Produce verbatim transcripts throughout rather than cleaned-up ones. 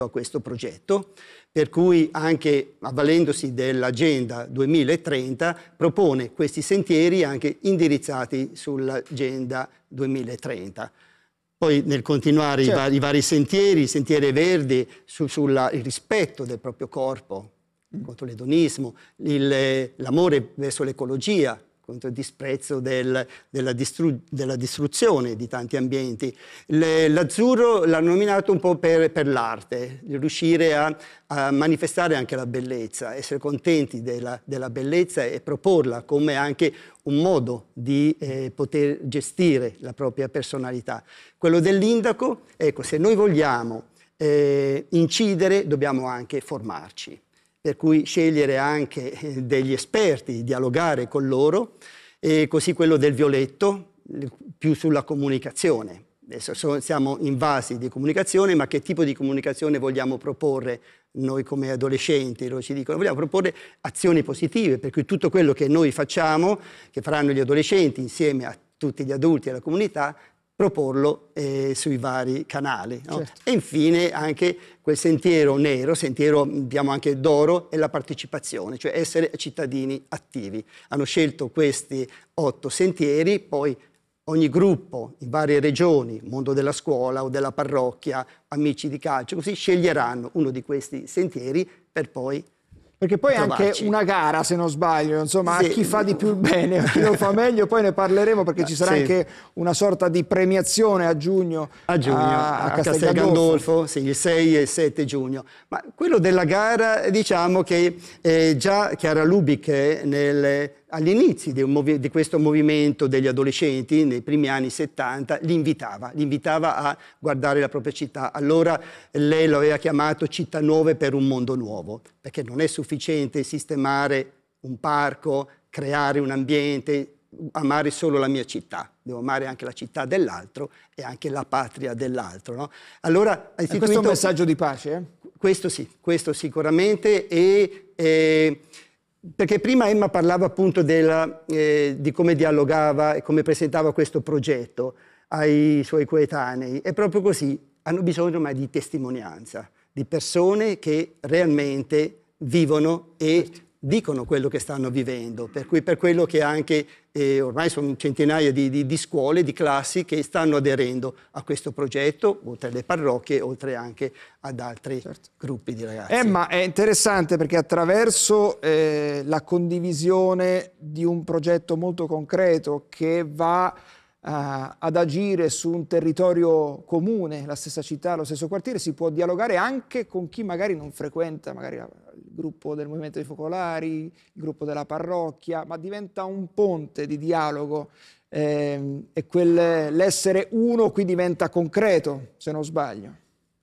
a questo progetto, per cui anche avvalendosi dell'Agenda duemilatrenta propone questi sentieri anche indirizzati sull'Agenda duemilatrenta. Poi nel continuare certo. i, vari, i vari sentieri, sentieri verdi sul rispetto del proprio corpo, mm. contro l'edonismo, l'amore verso l'ecologia, contro il disprezzo del, della, distru, della distruzione di tanti ambienti. L'azzurro l'ha nominato un po' per, per l'arte, riuscire a, a manifestare anche la bellezza, essere contenti della, della bellezza e proporla come anche un modo di eh, poter gestire la propria personalità. Quello dell'indaco, ecco, se noi vogliamo eh, incidere dobbiamo anche formarci. Per cui scegliere anche degli esperti, dialogare con loro, e così quello del violetto, più sulla comunicazione. Adesso siamo invasi di comunicazione, ma che tipo di comunicazione vogliamo proporre noi come adolescenti? Loro ci dicono, vogliamo proporre azioni positive, per cui tutto quello che noi facciamo, che faranno gli adolescenti insieme a tutti gli adulti e alla comunità, proporlo eh, sui vari canali. No? Certo. E infine anche quel sentiero nero, sentiero abbiamo anche d'oro, è la partecipazione, cioè essere cittadini attivi. Hanno scelto questi otto sentieri, poi ogni gruppo in varie regioni, mondo della scuola o della parrocchia, amici di calcio, così sceglieranno uno di questi sentieri per poi Perché poi è anche una gara, se non sbaglio, insomma, sì. a chi fa di più il bene, a chi lo fa meglio, poi ne parleremo perché ci sarà sì. anche una sorta di premiazione a giugno a, giugno, a, a, a Castel Gandolfo, sì, il sei e il sette giugno. Ma quello della gara, diciamo che eh, già Chiara Lubich eh, nel, agli inizi di, un di questo movimento degli adolescenti, nei primi anni settanta, li invitava, li invitava a guardare la propria città. Allora lei lo aveva chiamato Città Nuove per un mondo nuovo, perché non è sufficiente sistemare un parco, creare un ambiente, amare solo la mia città, devo amare anche la città dell'altro e anche la patria dell'altro. No? Allora, istituito... Questo è un messaggio di pace? Eh? Questo sì, questo sicuramente, e, e, perché prima Emma parlava appunto della, eh, di come dialogava e come presentava questo progetto ai suoi coetanei. È proprio così, hanno bisogno ormai di testimonianza, di persone che realmente vivono e certo. dicono quello che stanno vivendo, per cui per quello che anche eh, ormai sono centinaia di, di, di scuole, di classi che stanno aderendo a questo progetto, oltre alle parrocchie, oltre anche ad altri certo. gruppi di ragazzi. Emma, è interessante perché attraverso eh, la condivisione di un progetto molto concreto che va Uh, ad agire su un territorio comune, la stessa città, lo stesso quartiere, si può dialogare anche con chi magari non frequenta magari il gruppo del Movimento dei Focolari, il gruppo della parrocchia, ma diventa un ponte di dialogo eh, e l'essere uno qui diventa concreto, se non sbaglio.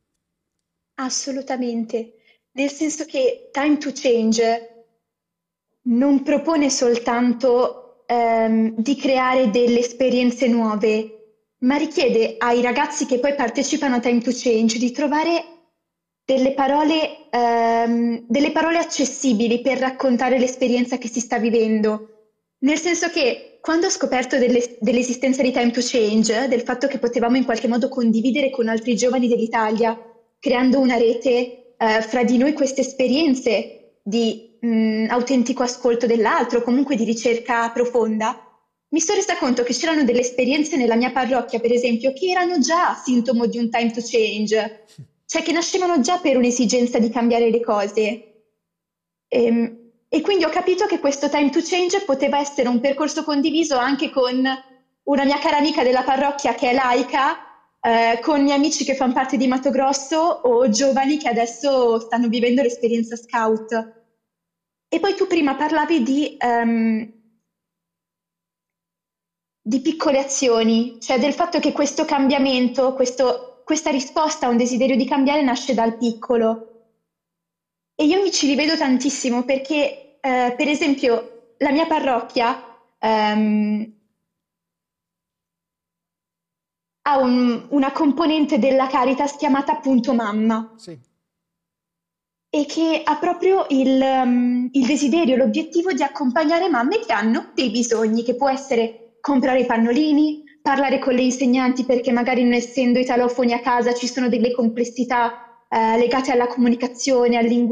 Assolutamente, nel senso che Time to Change non propone soltanto di creare delle esperienze nuove, ma richiede ai ragazzi che poi partecipano a Time to Change di trovare delle parole, ehm, delle parole accessibili per raccontare l'esperienza che si sta vivendo. Nel senso che quando ho scoperto delle, dell'esistenza di Time to Change, del fatto che potevamo in qualche modo condividere con altri giovani dell'Italia, creando una rete eh, fra di noi queste esperienze di Mh, autentico ascolto dell'altro, comunque di ricerca profonda, mi sono resa conto che c'erano delle esperienze nella mia parrocchia, per esempio, che erano già sintomo di un time to change, cioè che nascevano già per un'esigenza di cambiare le cose. E, e quindi ho capito che questo time to change poteva essere un percorso condiviso anche con una mia cara amica della parrocchia che è laica, eh, con miei amici che fanno parte di Mato Grosso o giovani che adesso stanno vivendo l'esperienza scout. E poi tu prima parlavi di, um, di piccole azioni, cioè del fatto che questo cambiamento, questo, questa risposta a un desiderio di cambiare nasce dal piccolo. E io mi ci rivedo tantissimo perché, eh, per esempio, la mia parrocchia um, ha un, una componente della Caritas chiamata appunto Mamma. Sì. E che ha proprio il, um, il desiderio, l'obiettivo di accompagnare mamme che hanno dei bisogni, che può essere comprare i pannolini, parlare con le insegnanti perché magari non essendo italofoni a casa ci sono delle complessità eh, legate alla comunicazione, al linguaggio,